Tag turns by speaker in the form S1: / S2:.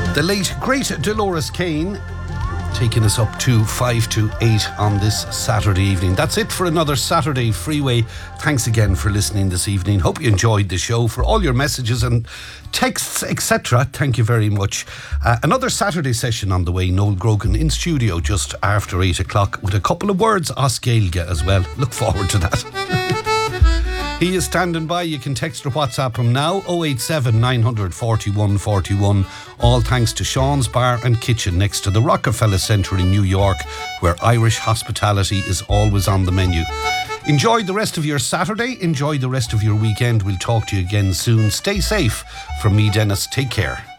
S1: The late, great Dolores Kane taking us up to 5 to 8 on this Saturday evening. That's it for another Saturday Freeway. Thanks again for listening this evening. Hope you enjoyed the show. For all your messages and texts, etc., thank you very much. Another Saturday session on the way. Noel Grogan in studio just after 8 o'clock with a couple of words Oscailga as well. Look forward to that. He is standing by. You can text or WhatsApp him now, 087 941 41. All thanks to Sean's Bar and Kitchen next to the Rockefeller Centre in New York, where Irish hospitality is always on the menu. Enjoy the rest of your Saturday. Enjoy the rest of your weekend. We'll talk to you again soon. Stay safe. From me, Dennis, take care.